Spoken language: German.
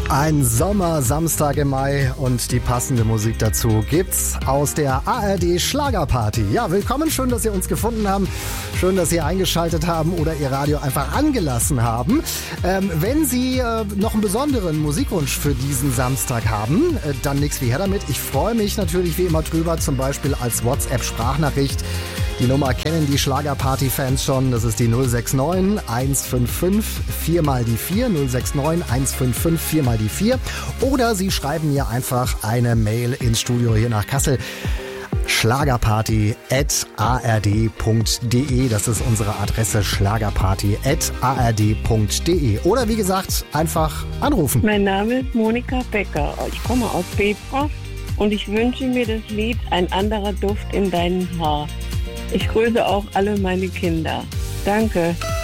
Ein Sommersamstag im Mai und die passende Musik dazu gibt's aus der ARD Schlagerparty. Ja, willkommen, schön, dass ihr uns gefunden haben, schön, dass ihr eingeschaltet haben oder ihr Radio einfach angelassen haben. Wenn Sie noch einen besonderen Musikwunsch für diesen Samstag haben, dann nichts wie her damit. Ich freue mich natürlich wie immer drüber, zum Beispiel als WhatsApp-Sprachnachricht. Die Nummer kennen die Schlagerparty-Fans schon. Das ist die 069 155 4 mal die 4. 069 155 4 mal die 4. Oder Sie schreiben mir einfach eine Mail ins Studio hier nach Kassel. schlagerparty@ard.de. Das ist unsere Adresse, schlagerparty@ard.de. Oder wie gesagt, einfach anrufen. Mein Name ist Monika Becker. Ich komme aus Petra und ich wünsche mir das Lied Ein anderer Duft in deinem Haar. Ich grüße auch alle meine Kinder. Danke.